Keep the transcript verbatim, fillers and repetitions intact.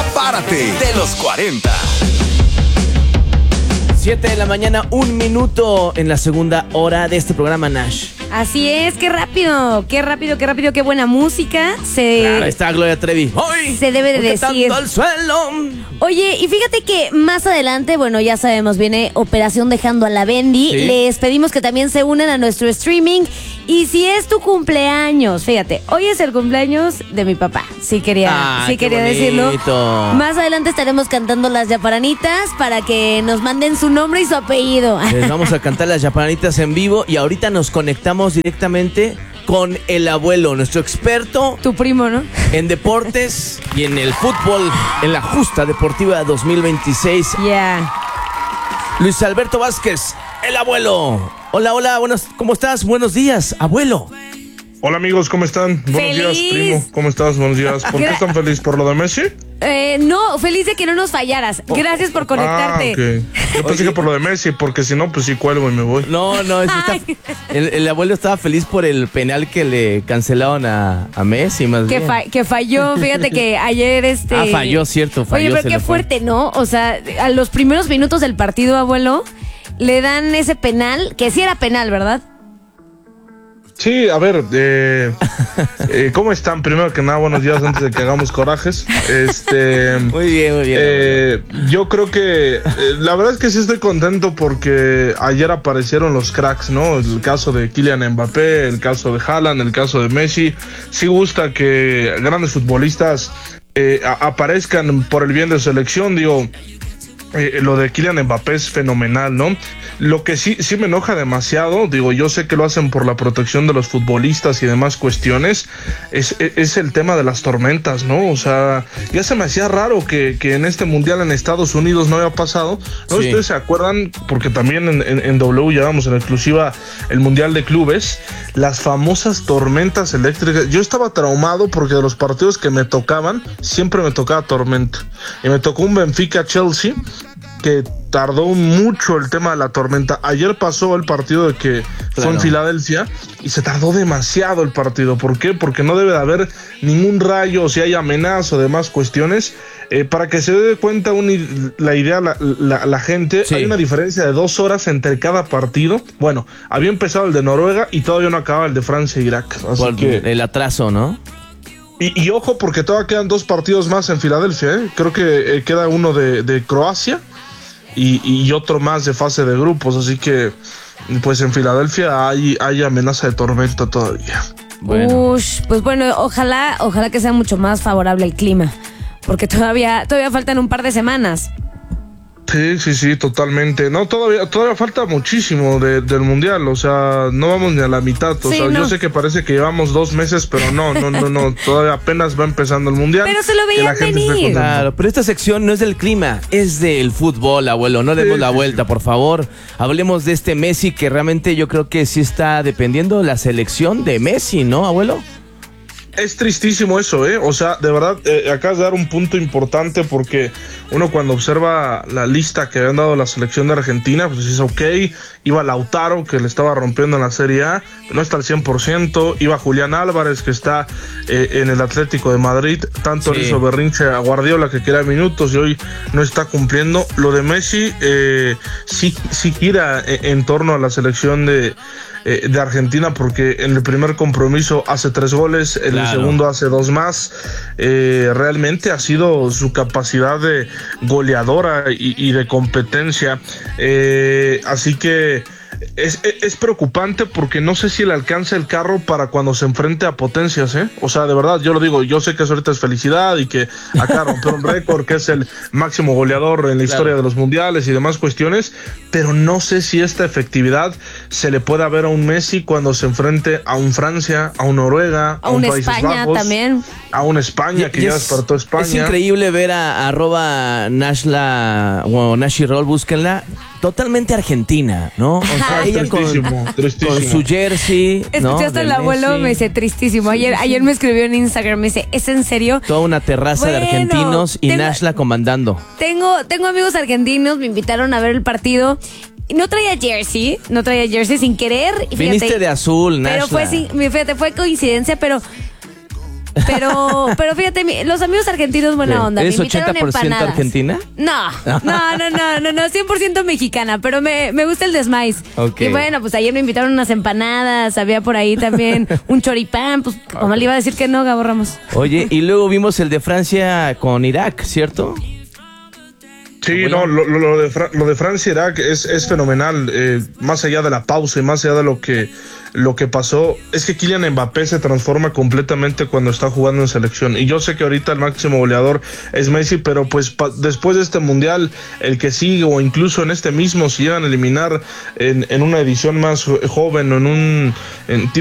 Párate de los cuarenta. siete de la mañana, un minuto en la segunda hora de este programa, Nash. Así es, qué rápido, qué rápido, qué rápido, qué buena música. Se, Claro, ahí está Gloria Trevi. ¡Hoy! se debe de decir. Tanto al suelo. Oye, y fíjate que más adelante, bueno, ya sabemos, viene Operación Dejando a la Bendy. Sí. Les pedimos que también se unan a nuestro streaming. Y si es tu cumpleaños, fíjate, hoy es el cumpleaños de mi papá. Sí quería, Ah, sí qué quería decirlo. bonito. Más adelante estaremos cantando las yaparanitas para que nos manden su nombre y su apellido. Les vamos a cantar las yaparanitas en vivo y ahorita nos conectamos directamente con el abuelo, nuestro experto Tu primo, ¿no? en deportes y en el fútbol, en la justa deportiva dos mil veintiséis. Ya. Luis Alberto Vázquez, el abuelo. Hola, hola, buenos, ¿cómo estás? Buenos días, abuelo. Hola amigos, ¿cómo están? Buenos ¡Feliz! días, primo. ¿Cómo estás? Buenos días. ¿Por qué Gra- están felices? ¿Por lo de Messi? Eh, no, feliz de que no nos fallaras. Gracias por conectarte. Ah, ok. Yo pensé Oye. que por lo de Messi, porque si no, pues sí cuelgo y me voy. No, no, eso está- Ay. el, el abuelo estaba feliz por el penal que le cancelaron a, a Messi, más Que, bien. fa- que falló, fíjate que ayer este... Ah, falló, cierto, falló. Oye, pero se qué le fue. fuerte, ¿no? O sea, a los primeros minutos del partido, abuelo, le dan ese penal, que sí era penal, ¿verdad? Sí, a ver, eh, eh, ¿cómo están? Primero que nada, buenos días antes de que hagamos corajes. Este... Muy bien, muy bien. Eh, yo creo que eh, la verdad es que sí estoy contento porque ayer aparecieron los cracks, ¿no? El caso de Kylian Mbappé, el caso de Haaland, el caso de Messi. Sí gusta que grandes futbolistas eh, a- aparezcan por el bien de su selección, digo. Eh, lo de Kylian Mbappé es fenomenal, ¿no? Lo que sí, sí me enoja demasiado, digo, yo sé que lo hacen por la protección de los futbolistas y demás cuestiones, es, es, es el tema de las tormentas, ¿no? O sea, ya se me hacía raro que, que en este mundial en Estados Unidos no había pasado. ¿No? Sí. Ustedes se acuerdan, porque también en, en, en W llevamos en exclusiva el mundial de clubes, las famosas tormentas eléctricas. Yo estaba traumado porque de los partidos que me tocaban, siempre me tocaba tormenta. Y me tocó un Benfica-Chelsea, que tardó mucho el tema de la tormenta. Ayer pasó el partido de que fue Claro. en Filadelfia y se tardó demasiado el partido. ¿Por qué? Porque no debe de haber ningún rayo, o si hay amenaza o demás cuestiones. Eh, para que se dé cuenta un, la idea la, la, la gente, Sí. hay una diferencia de dos horas entre cada partido. Bueno, había empezado el de Noruega y todavía no acababa el de Francia e Irak. Así Por que... el atraso, ¿no? Y, y ojo, porque todavía quedan dos partidos más en Filadelfia, ¿eh? Creo que eh, queda uno de, de Croacia y, y otro más de fase de grupos, así que pues en Filadelfia hay, hay amenaza de tormenta todavía. Bueno. Ush, pues bueno, ojalá, ojalá que sea mucho más favorable el clima, porque todavía, todavía faltan un par de semanas. Sí, sí, sí, totalmente. No, todavía, todavía falta muchísimo de, del mundial, o sea, no vamos ni a la mitad. O Sí, sea, no. yo sé que parece que llevamos dos meses, pero no, no, no, no, todavía apenas va empezando el mundial. Pero se lo Que la veían gente esté venir. contenta. Claro, pero esta sección no es del clima, es del fútbol, abuelo. No demos Sí, la sí, vuelta, por favor. Hablemos de este Messi que realmente yo creo que sí está dependiendo de la selección de Messi, ¿no, abuelo? Es tristísimo eso, ¿eh? O sea, de verdad, eh, acabas de dar un punto importante porque uno cuando observa la lista que habían dado la selección de Argentina, pues dices, ok, iba Lautaro, que le estaba rompiendo en la Serie A, no está al cien por ciento, iba Julián Álvarez, que está eh, en el Atlético de Madrid, tanto Sí. le hizo berrinche a Guardiola, que quería minutos y hoy no está cumpliendo. Lo de Messi eh, sí, sí gira en, en torno a la selección de... Eh, de Argentina, porque en el primer compromiso hace tres goles, en Claro. el segundo hace dos más. Eh, realmente ha sido su capacidad de goleadora y, y de competencia. Eh, así que es, es, es preocupante porque no sé si le alcanza el carro para cuando se enfrente a potencias, ¿eh? O sea, de verdad, yo lo digo, yo sé que eso ahorita es felicidad y que acá rompió un récord, que es el máximo goleador en la historia Claro. de los mundiales y demás cuestiones, pero no sé si esta efectividad se le pueda ver a un Messi cuando se enfrente a un Francia, a un Noruega, A un Países España Bajos, también. a un España que Y ya es- despertó España. Es increíble ver a, a arroba Nashla o Nashi Roll, búsquenla, totalmente argentina, ¿no? O sea, Ajá. ella con, Tristísimo, tristísimo. con su jersey, ¿no? Escuchaste de al abuelo, Messi. me dice tristísimo. Ayer, Sí, ayer sí. me escribió en Instagram, me dice, ¿es en serio? Toda una terraza de Bueno, argentinos y tengo- Nashla comandando. Tengo, tengo amigos argentinos, me invitaron a ver el partido. Y no traía jersey, no traía jersey sin querer. Y fíjate, Viniste de azul, Nashla. Pero fue sin, fíjate, fue coincidencia, pero Pero, pero fíjate, mi- los amigos argentinos buena ¿Qué? onda. ¿Es me invitaron ochenta por ciento empanadas. argentina? No, no, no, no, no, no, cien por ciento mexicana, pero me, me gusta el desmais. Ok. Y bueno, pues ayer me invitaron unas empanadas, había por ahí también un choripán, pues como le iba a decir que no, Gabo Ramos. Oye, y luego vimos el de Francia con Irak, ¿cierto? Sí, no, lo, lo- lo de, Fra- lo de Francia-Irak es, es fenomenal, eh, más allá de la pausa y más allá de lo que, lo que pasó, es que Kylian Mbappé se transforma completamente cuando está jugando en selección, y yo sé que ahorita el máximo goleador es Messi, pero pues pa- después de este mundial, el que sigue o incluso en este mismo, si llegan a eliminar en, en una edición más jo- joven o en un en